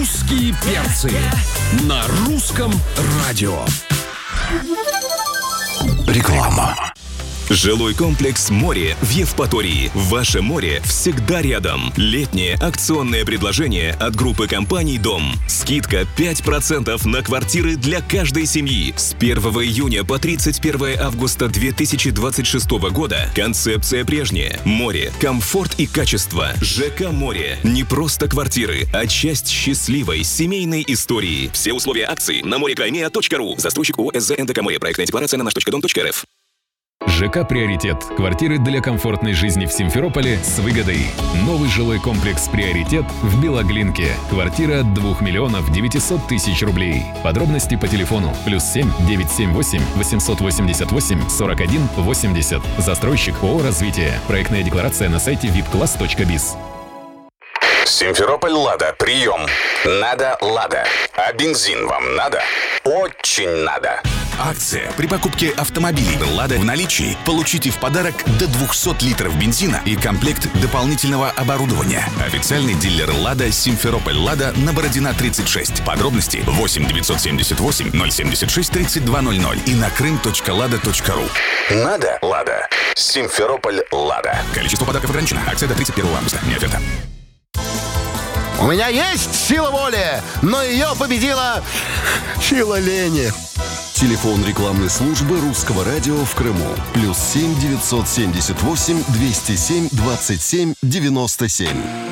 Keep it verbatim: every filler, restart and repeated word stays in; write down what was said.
Русские перцы на русском радио. Реклама. Жилой комплекс «Море» в Евпатории. Ваше море всегда рядом. Летнее акционное предложение от группы компаний «Дом». Скидка пять процентов на квартиры для каждой семьи. С первого июня по тридцать первое августа две тысячи двадцать шестого года. Концепция прежняя. Море, комфорт и качество. ЖК «Море». Не просто квартиры, а часть счастливой семейной истории. Все условия акции на море точка ру. Застройщик ООО СЗ НДК «Море». Проектная декларация на наш точка дом точка рф. ЖК «Приоритет». Квартиры для комфортной жизни в Симферополе с выгодой. Новый жилой комплекс «Приоритет» в Белоглинке. Квартира от двух миллионов девятисот тысяч рублей. Подробности по телефону плюс семь девятьсот семьдесят восемь восемьсот восемьдесят восемь сорок один восемьдесят. Застройщик ООО «Развитие». Проектная декларация на сайте вип класс точка биз. Симферополь «Лада». Прием. Надо «Лада». А бензин вам надо? Очень надо. Акция. При покупке автомобилей «Лада» в наличии получите в подарок до двухсот литров бензина и комплект дополнительного оборудования. Официальный дилер «Лада» Симферополь «Лада» на Бородина тридцать шесть. Подробности восемь девятьсот семьдесят восемь ноль семьдесят шесть тридцать два ноль ноль и на крым точка лада точка ру. Надо «Лада». Симферополь «Лада». Количество подарков ограничено. Акция до тридцать первого августа. Не оферта. У меня есть сила воли, но ее победила сила лени. Телефон рекламной службы русского радио в Крыму. Плюс семь девятьсот семьдесят восемь двести семь двадцать семь девяносто семь.